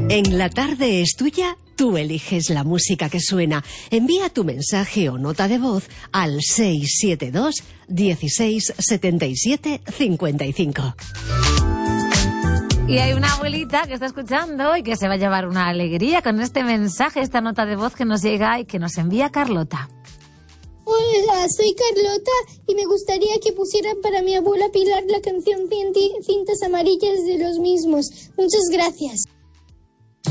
En La Tarde es Tuya, tú eliges la música que suena. Envía tu mensaje o nota de voz al 672 16 77 55. Y hay una abuelita que está escuchando y que se va a llevar una alegría con este mensaje, esta nota de voz que nos llega y que nos envía Carlota. Hola, soy Carlota y me gustaría que pusieran para mi abuela Pilar la canción Cintas Amarillas de Los Mismos. Muchas gracias.